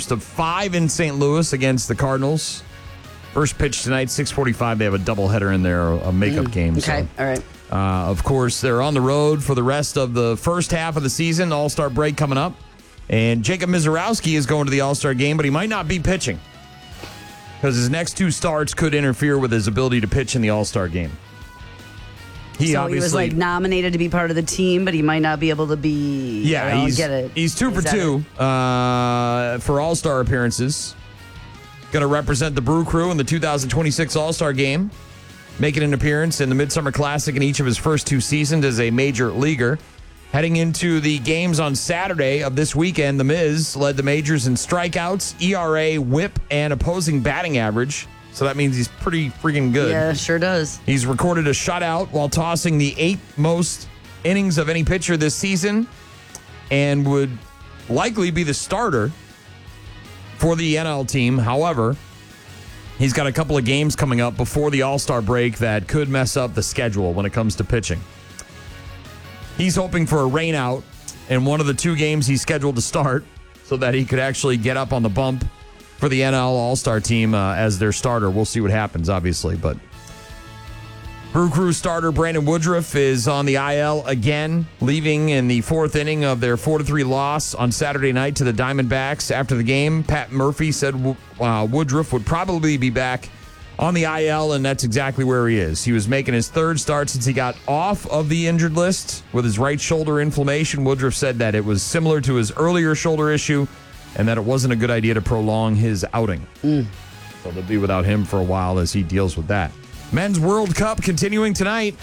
first of 5 in St. Louis against the Cardinals. First pitch tonight, 6:45. They have a doubleheader in there, a makeup game. Okay, all right. Of course, they're on the road for the rest of the first half of the season. All-Star break coming up. And Jacob Misiorowski is going to the All-Star game, but he might not be pitching because his next 2 starts could interfere with his ability to pitch in the All-Star game. He was like nominated to be part of the team, but he might not be able to be. Yeah, he's 2 for 2 for All-Star appearances. Going to represent the Brew Crew in the 2026 All-Star Game, making an appearance in the Midsummer Classic in each of his first 2 seasons as a major leaguer. Heading into the games on Saturday of this weekend, the Miz led the majors in strikeouts, ERA, whip, and opposing batting average. So that means he's pretty freaking good. Yeah, sure does. He's recorded a shutout while tossing the 8th most innings of any pitcher this season and would likely be the starter for the NL team. However, he's got a couple of games coming up before the All-Star break that could mess up the schedule when it comes to pitching. He's hoping for a rainout in one of the 2 games he's scheduled to start so that he could actually get up on the bump for the NL All-Star team as their starter. We'll see what happens, obviously, but Brew Crew starter Brandon Woodruff is on the IL again, leaving in the 4th inning of their 4-3 loss on Saturday night to the Diamondbacks. After the game, Pat Murphy said Woodruff would probably be back on the IL, and that's exactly where he is. He was making his 3rd start since he got off of the injured list with his right shoulder inflammation. Woodruff said that it was similar to his earlier shoulder issue and that it wasn't a good idea to prolong his outing. So they'll be without him for a while as he deals with that. Men's World Cup continuing tonight.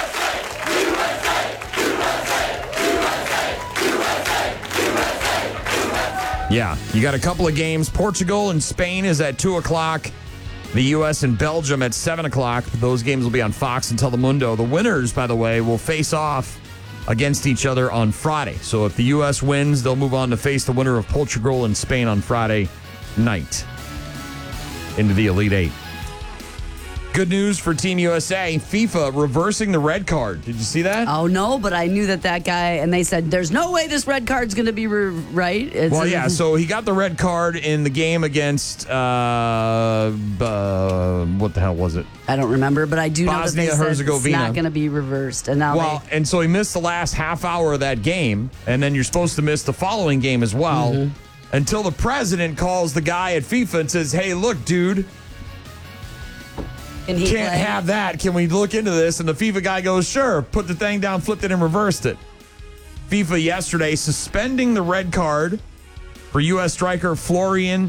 Yeah, you got a couple of games. Portugal and Spain is at 2 o'clock. The U.S. and Belgium at 7 o'clock. Those games will be on Fox and Telemundo. The winners, by the way, will face off against each other on Friday. So if the U.S. wins, they'll move on to face the winner of Portugal and Spain on Friday night into the Elite Eight. Good news for Team USA. FIFA reversing the red card. Did you see that? Oh, no, but I knew that guy, and they said, there's no way this red card's going to be right. So he got the red card in the game against, what the hell was it? I don't remember, but I do know that they said it's not going to be reversed. And now and so he missed the last half hour of that game, and then you're supposed to miss the following game as well, until the president calls the guy at FIFA and says, hey, look, dude, can't have that. Can we look into this? And the FIFA guy goes, sure. Put the thing down, flipped it, and reversed it. FIFA yesterday suspending the red card for U.S. striker Florian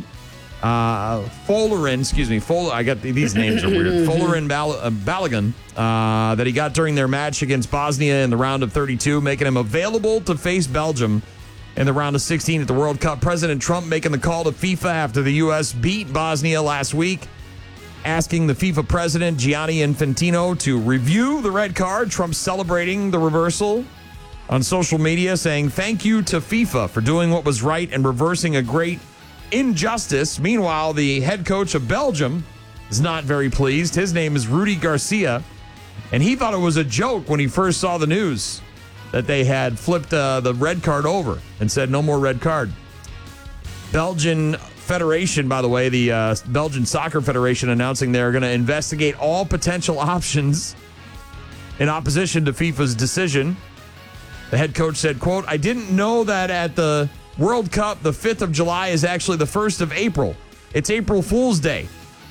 Folarin. I got these names are weird. Folarin Balogun that he got during their match against Bosnia in the round of 32, making him available to face Belgium in the round of 16 at the World Cup. President Trump making the call to FIFA after the U.S. beat Bosnia last week, asking the FIFA president, Gianni Infantino, to review the red card. Trump celebrating the reversal on social media, saying thank you to FIFA for doing what was right and reversing a great injustice. Meanwhile, the head coach of Belgium is not very pleased. His name is Rudy Garcia, and he thought it was a joke when he first saw the news that they had flipped the red card over and said no more red card. Belgian Federation, by the way, the Belgian Soccer Federation announcing they're going to investigate all potential options in opposition to FIFA's decision. The head coach said, quote, I didn't know that at the World Cup, the 5th of July is actually the 1st of April. It's April Fool's Day.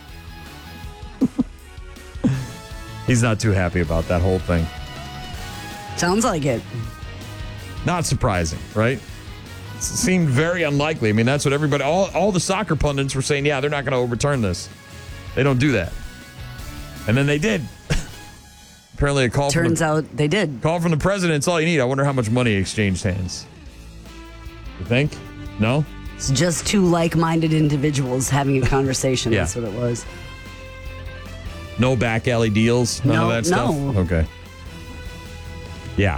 He's not too happy about that whole thing. Sounds like it. Not surprising, right? Seemed very unlikely. I mean, that's what everybody, all the soccer pundits were saying, yeah, they're not going to overturn this. They don't do that. And then they did. Apparently a call Turns out they did. Call from the president's all you need. I wonder how much money exchanged hands. You think? No? It's just 2 like-minded individuals having a conversation. Yeah. That's what it was. No back alley deals? None of that stuff? No. Okay. Yeah.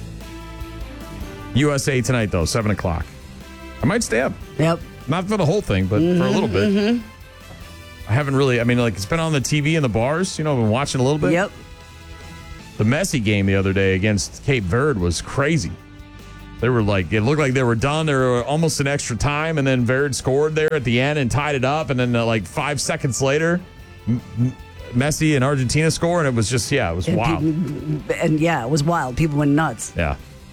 USA tonight, though, 7 o'clock. I might stay up. Yep. Not for the whole thing, but for a little bit. I haven't really, it's been on the TV in the bars. I've been watching a little bit. Yep. The Messi game the other day against Cape Verde was crazy. They were like, it looked like they were done. They were almost in extra time, and then Verde scored there at the end and tied it up. And then, like 5 seconds later, Messi and Argentina score, and it was just, it was wild. It was wild. People went nuts. Yeah.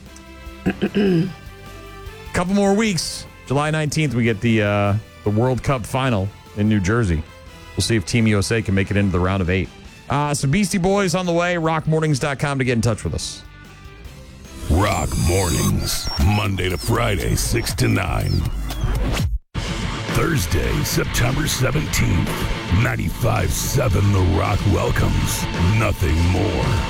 Couple more weeks. July 19th, we get the World Cup final in New Jersey. We'll see if Team USA can make it into the round of 8. So Beastie Boys on the way. Rockmornings.com to get in touch with us. Rock Mornings, Monday to Friday, 6 to 9. Thursday, September 17th, 95.7 The Rock welcomes Nothing More.